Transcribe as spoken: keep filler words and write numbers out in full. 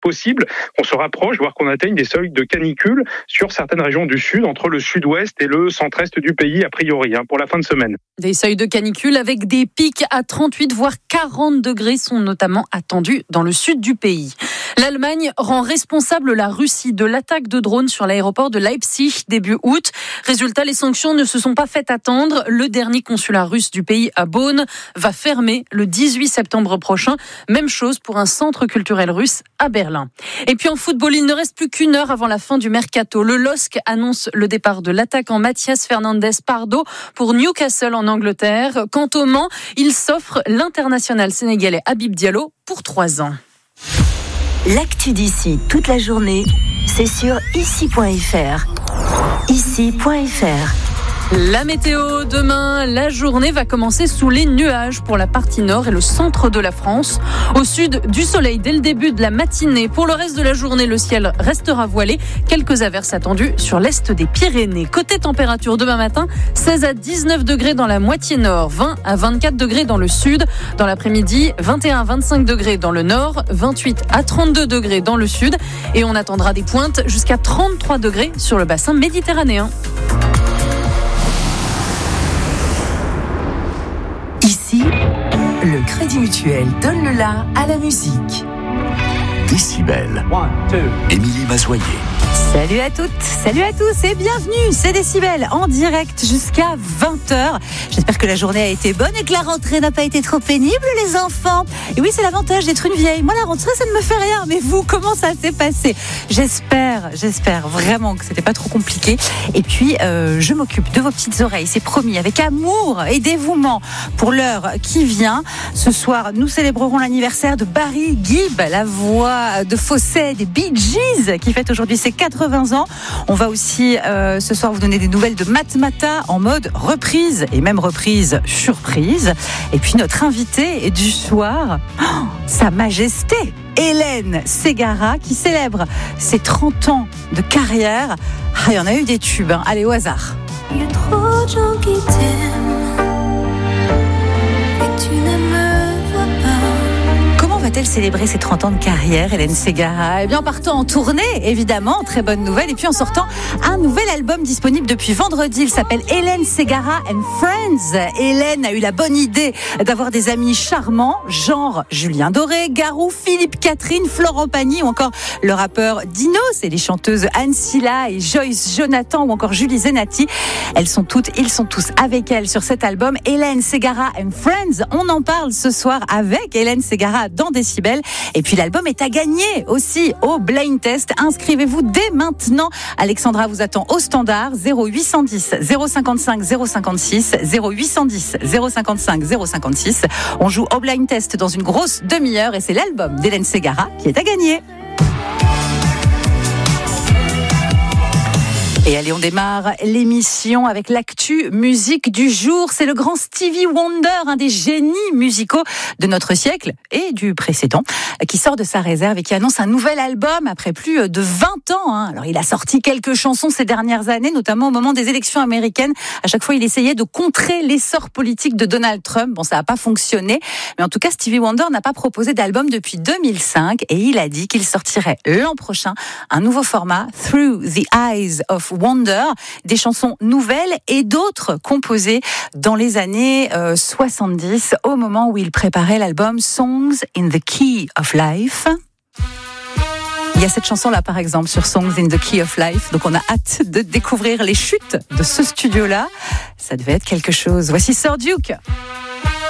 possible qu'on se rapproche, voire qu'on atteigne des seuils de canicule sur certaines régions du sud, entre le sud-ouest et le centre-est du pays, a priori, hein, pour la fin de semaine. Des seuils de canicule avec des pics à trente-huit voire quarante degrés sont notamment attendus dans le sud du pays. L'Allemagne rend responsable la Russie de l'attaque de drones sur l'aéroport de Leipzig début août. Résultat, les sanctions ne se sont pas fait attendre. Le dernier consulat russe du pays à Bonn va fermer le dix-huit septembre prochain. Même chose pour un centre culturel russe à Berlin. Et puis en football, il ne reste plus qu'une heure avant la fin du mercato. Le L O S C annonce le départ de l'attaquant Mathias Fernandez Pardo pour Newcastle en Angleterre. Quant au Mans, il s'offre l'international sénégalais Habib Diallo pour trois ans. L'actu d'ici toute la journée, c'est sur ici point f r. ici point f r. La météo, demain, la journée va commencer sous les nuages pour la partie nord et le centre de la France. Au sud, du soleil dès le début de la matinée. Pour le reste de la journée, le ciel restera voilé. Quelques averses attendues sur l'est des Pyrénées. Côté température, demain matin, seize à dix-neuf degrés dans la moitié nord, vingt à vingt-quatre degrés dans le sud. Dans l'après-midi, vingt et un à vingt-cinq degrés dans le nord, vingt-huit à trente-deux degrés dans le sud. Et on attendra des pointes jusqu'à trente-trois degrés sur le bassin méditerranéen. Ici, le Crédit Mutuel donne le la à la musique. Décibel. Émilie Mazoyer. Salut à toutes, salut à tous et bienvenue, c'est Décibel en direct jusqu'à vingt heures. J'espère que la journée a été bonne et que la rentrée n'a pas été trop pénible, les enfants. Et oui, c'est l'avantage d'être une vieille. Moi, la rentrée, ça ne me fait rien. Mais vous, comment ça s'est passé ? J'espère, j'espère vraiment que c'était pas trop compliqué. Et puis, euh, je m'occupe de vos petites oreilles, c'est promis, avec amour et dévouement pour l'heure qui vient. Ce soir, nous célébrerons l'anniversaire de Barry Gibb, la voix de fausset des Bee Gees, qui fête aujourd'hui ses quatre-vingts ans. On va aussi euh, ce soir vous donner des nouvelles de Matmata en mode reprise et même reprise surprise. Et puis notre invité du soir, oh, Sa Majesté Hélène Ségara, qui célèbre ses trente ans de carrière. Ah, il y en a eu des tubes, hein. Allez, au hasard. Il y a trop de gens qui t'aiment et tu ne me vois pas. Comment va-t-elle célébrer ses trente ans de carrière, Hélène Ségara ? Eh bien, en partant en tournée, évidemment, très bonne nouvelle. Et puis en sortant un nouvel album disponible depuis vendredi. Il s'appelle Hélène Ségara and Friends. Hélène a eu la bonne idée d'avoir des amis charmants, genre Julien Doré, Garou, Philippe Catherine, Florent Pagny ou encore le rappeur Dinos et les chanteuses Anne Silla et Joyce Jonathan ou encore Julie Zenati. Elles sont toutes, ils sont tous avec elle sur cet album Hélène Ségara and Friends. On en parle ce soir avec Hélène Ségara dans Décibel. Et puis l'album est à gagner aussi au Blind Test. Inscrivez-vous dès maintenant. Alexandra vous attend au standard zéro huit cent dix zéro cinquante-cinq zéro cinquante-six zéro huit cent dix zéro cinquante-cinq zéro cinquante-six. On joue au Blind Test dans une grosse demi-heure et c'est l'album d'Hélène Ségara qui est à gagner. Et allez, on démarre l'émission avec l'actu musique du jour. C'est le grand Stevie Wonder, un des génies musicaux de notre siècle et du précédent, qui sort de sa réserve et qui annonce un nouvel album après plus de vingt ans. Hein. Alors, il a sorti quelques chansons ces dernières années, notamment au moment des élections américaines. À chaque fois, il essayait de contrer l'essor politique de Donald Trump. Bon, ça n'a pas fonctionné. Mais en tout cas, Stevie Wonder n'a pas proposé d'album depuis deux mille cinq et il a dit qu'il sortirait l'an prochain un nouveau format, Through the Eyes of Wonder, des chansons nouvelles et d'autres composées dans les années euh, soixante-dix, au moment où il préparait l'album Songs in the Key of Life. Il y a cette chanson-là, par exemple, sur Songs in the Key of Life. Donc, on a hâte de découvrir les chutes de ce studio-là. Ça devait être quelque chose. Voici Sir Duke.